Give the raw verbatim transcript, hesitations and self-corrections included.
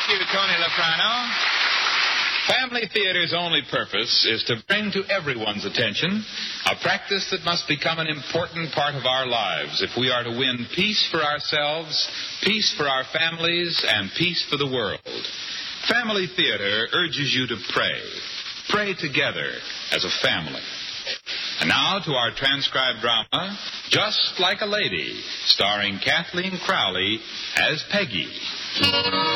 Thank you, Tony Lafrano. Family theater's only purpose is to bring to everyone's attention a practice that must become an important part of our lives if we are to win peace for ourselves, peace for our families, and peace for the world. Family theater urges you to pray. Pray together as a family. And now to our transcribed drama, Just Like a Lady, starring Kathleen Crowley as Peggy.